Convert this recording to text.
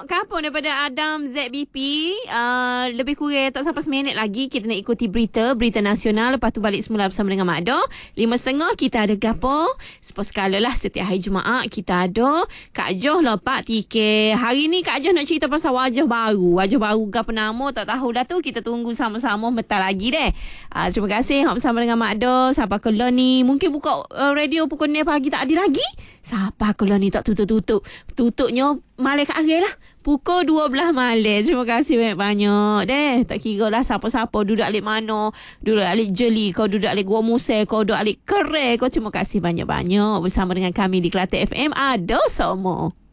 kapur daripada Adam ZBP. Lebih kurang tak sampai seminit lagi kita nak ikuti berita nasional. Lepas tu balik semula bersama dengan Mak Do. 5.30 kita ada kapur. Sepuluh sekala lah setiap hari Jumaat kita ada Kak Joh lompat tiket. Hari ni Kak Joh nak cerita pasal wajah baru gapa nama tak tahu dah tu. Kita tunggu sama-sama bentar lagi deh. Terima kasih bersama dengan Mak Do. Siapa kalau ni mungkin buka radio pukul 9 pagi tak ada lagi. Siapa kalau ni tak tutup. Tutupnya malam kat akhir lah. Pukul 12 malam. Terima kasih banyak-banyak deh. Tak kira lah siapa-siapa duduk alik mana. Duduk alik Jeli. Kau duduk alik Gua Musai. Kau duduk alik Kerai. Kau terima kasih banyak-banyak bersama dengan kami di Kelate FM. Ada semua.